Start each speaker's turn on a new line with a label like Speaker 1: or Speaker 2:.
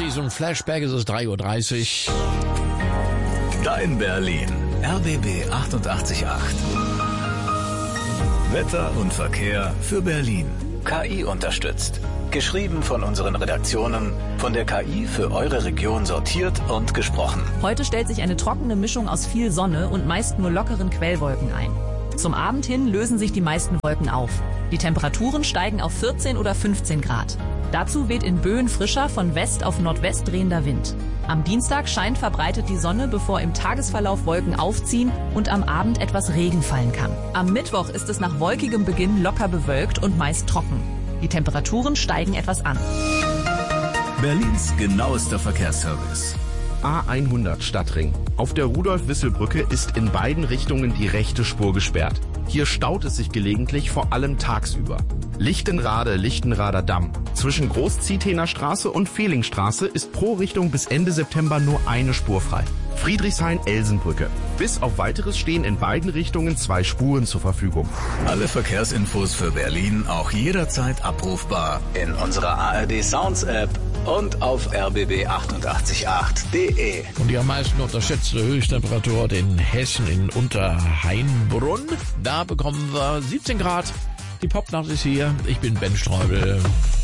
Speaker 1: diesem Flashback ist es 3:30 Uhr.
Speaker 2: Dein Berlin. RBB 88.8. Wetter und Verkehr für Berlin. KI unterstützt. Geschrieben von unseren Redaktionen, von der KI für eure Region sortiert und gesprochen.
Speaker 3: Heute stellt sich eine trockene Mischung aus viel Sonne und meist nur lockeren Quellwolken ein. Zum Abend hin lösen sich die meisten Wolken auf. Die Temperaturen steigen auf 14 oder 15 Grad. Dazu weht in Böen frischer, von West auf Nordwest drehender Wind. Am Dienstag scheint verbreitet die Sonne, bevor im Tagesverlauf Wolken aufziehen und am Abend etwas Regen fallen kann. Am Mittwoch ist es nach wolkigem Beginn locker bewölkt und meist trocken. Die Temperaturen steigen etwas an.
Speaker 2: Berlins genauester Verkehrsservice.
Speaker 4: A100 Stadtring. Auf der Rudolf-Wissel-Brücke ist in beiden Richtungen die rechte Spur gesperrt. Hier staut es sich gelegentlich, vor allem tagsüber. Lichtenrader Damm. Zwischen Groß-Ziethener Straße und Fehlingstraße ist pro Richtung bis Ende September nur eine Spur frei. Friedrichshain-Elsenbrücke. Bis auf Weiteres stehen in beiden Richtungen 2 Spuren zur Verfügung.
Speaker 2: Alle Verkehrsinfos für Berlin auch jederzeit abrufbar in unserer ARD Sounds App und auf rbb888.de.
Speaker 1: Und die am meisten unterschätzte Höchsttemperatur hat in Hessen in Unterhainbrunn. Da bekommen wir 17 Grad. Die Popnacht ist hier. Ich bin Ben Streubel.